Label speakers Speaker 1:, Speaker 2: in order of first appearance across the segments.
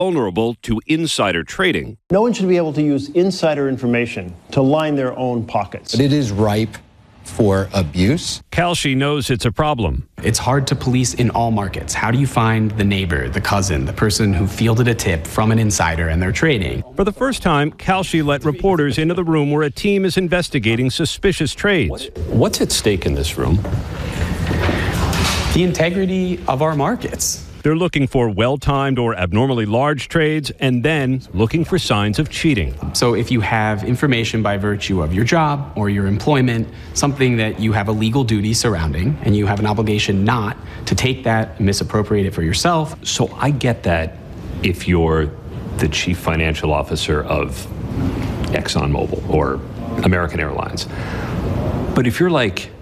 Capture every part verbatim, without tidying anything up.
Speaker 1: vulnerable to insider trading.
Speaker 2: No one should be able to use insider information to line their own pockets.
Speaker 3: But it is ripe for abuse.
Speaker 1: Kalshi knows it's a problem.
Speaker 4: It's hard to police in all markets. How do you find the neighbor, the cousin, the person who fielded a tip from an insider and they're trading?
Speaker 1: For the first time, Kalshi let reporters into the room where a team is investigating suspicious trades.
Speaker 5: What's at stake in this room?
Speaker 4: The integrity of our markets.
Speaker 1: They're looking for well-timed or abnormally large trades and then looking for signs of cheating.
Speaker 4: So if you have information by virtue of your job or your employment, something that you have a legal duty surrounding, and you have an obligation not to take that and misappropriate it for yourself.
Speaker 5: So I get that if you're the chief financial officer of ExxonMobil or American Airlines. But if you're like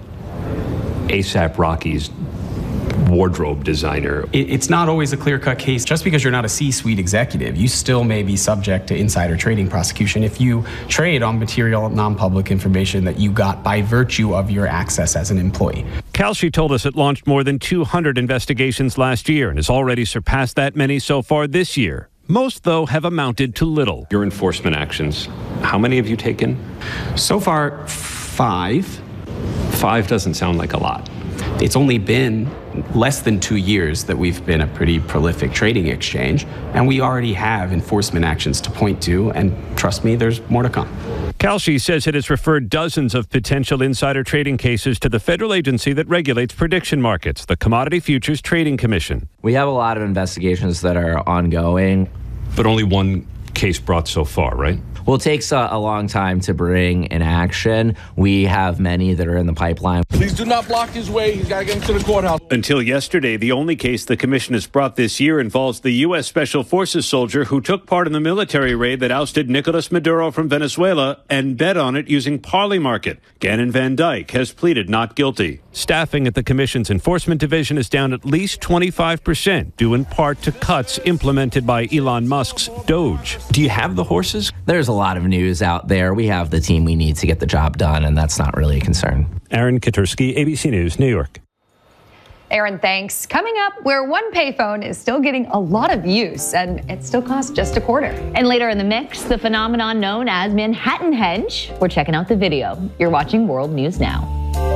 Speaker 5: ASAP Rocky's wardrobe designer.
Speaker 4: It's not always a clear-cut case. Just because you're not a C-suite executive, you still may be subject to insider trading prosecution if you trade on material, non-public information that you got by virtue of your access as an employee.
Speaker 1: Kalshi told us it launched more than two hundred investigations last year and has already surpassed that many so far this year. Most, though, have amounted to little.
Speaker 5: Your enforcement actions, how many have you taken?
Speaker 4: So far, five.
Speaker 5: Five doesn't sound like a lot.
Speaker 4: It's only been less than two years that we've been a pretty prolific trading exchange, and we already have enforcement actions to point to, and trust me, there's more to come.
Speaker 1: Kalshi says it has referred dozens of potential insider trading cases to the federal agency that regulates prediction markets, the Commodity Futures Trading Commission.
Speaker 6: We have a lot of investigations that are ongoing.
Speaker 5: But only one case brought so far, right?
Speaker 6: Well, it takes a, a long time to bring an action. We have many that are in the pipeline.
Speaker 7: Please do not block his way. He's got to get into the courthouse.
Speaker 1: Until yesterday, the only case the commission has brought this year involves the U S Special Forces soldier who took part in the military raid that ousted Nicolas Maduro from Venezuela and bet on it using Polymarket. Gannon Van Dyke has pleaded not guilty. Staffing at the commission's enforcement division is down at least twenty-five percent, due in part to cuts implemented by Elon Musk's Doge.
Speaker 5: Do you have the horses?
Speaker 6: There's a lot of news out there. We have the team we need to get the job done, and that's not really a concern.
Speaker 1: Aaron Katursky, A B C News, New York.
Speaker 8: Aaron, thanks. Coming up, where one payphone is still getting a lot of use, and it still costs just a quarter.
Speaker 9: And later in the mix, the phenomenon known as Manhattan Hedge. We're checking out the video. You're watching World News Now.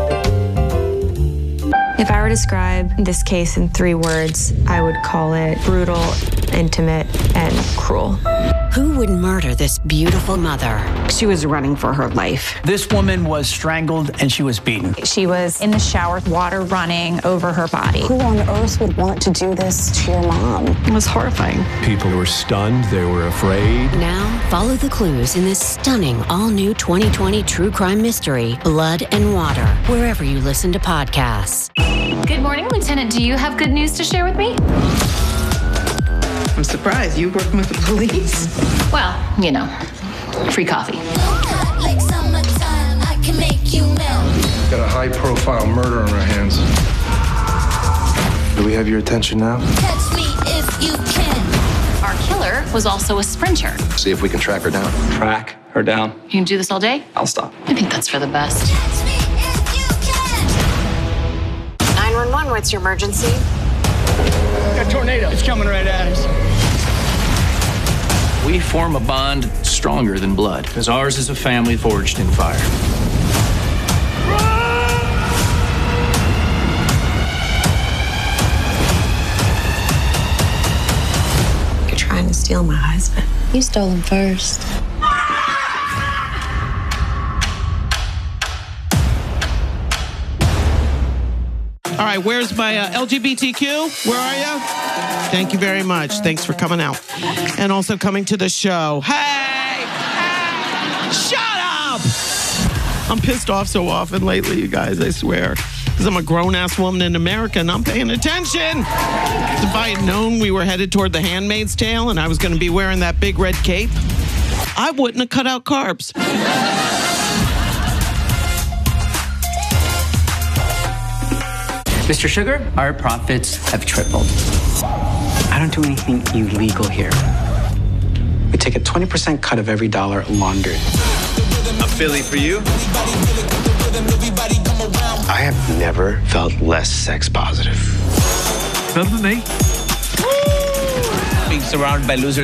Speaker 10: If I were to describe this case in three words, I would call it brutal, intimate, and cruel.
Speaker 11: Who would murder this beautiful mother?
Speaker 12: She was running for her life.
Speaker 13: This woman was strangled and she was beaten.
Speaker 10: She was in the shower, water running over her body.
Speaker 12: Who on earth would want to do this to your mom?
Speaker 10: It was horrifying.
Speaker 5: People were stunned. They were afraid.
Speaker 11: Now, follow the clues in this stunning all-new twenty twenty true crime mystery, Blood and Water, wherever you listen to podcasts.
Speaker 9: Good morning, Lieutenant. Do you have good news to share with me?
Speaker 14: I'm surprised. You working with the police?
Speaker 9: Well, you know, free coffee.
Speaker 7: Got a high-profile murder on our hands. Do we have your attention now?
Speaker 9: Catch me if you can. Our killer was also a sprinter.
Speaker 15: See if we can track her down.
Speaker 13: Track her down.
Speaker 9: You can do this all day?
Speaker 15: I'll stop.
Speaker 9: I think that's for the best.
Speaker 12: nine one one, what's your emergency?
Speaker 13: Got a tornado. It's coming right at us.
Speaker 16: We form a bond stronger than blood, because ours is a family forged in fire.
Speaker 12: You're trying to steal my husband.
Speaker 11: You stole him first.
Speaker 17: All right, where's my uh, L G B T Q? Where are you? Thank you very much. Thanks for coming out. And also coming to the show. Hey! Hey! Shut up! I'm pissed off so often lately, you guys, I swear. Because I'm a grown-ass woman in America and I'm paying attention. If I had known we were headed toward The Handmaid's Tale and I was going to be wearing that big red cape, I wouldn't have cut out carbs.
Speaker 13: Mister Sugar, our profits have tripled. I don't do anything illegal here. We take a twenty percent cut of every dollar laundered.
Speaker 15: A Philly for you? I have never felt less sex positive.
Speaker 16: Better than me.
Speaker 18: being surrounded by losers.